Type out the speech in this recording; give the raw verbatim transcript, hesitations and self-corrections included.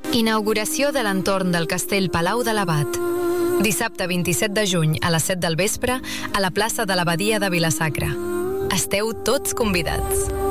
Inauguració de l'entorn del Castell Palau de l'Abat. Dissabte vint-i-set de juny a les set del vespre a la plaça de l'Abadia de Vila-sacra. Esteu tots convidats.